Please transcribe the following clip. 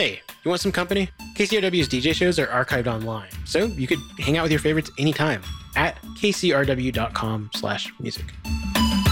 Hey, you want some company? KCRW's DJ shows are archived online, so you could hang out with your favorites anytime at kcrw.com/music.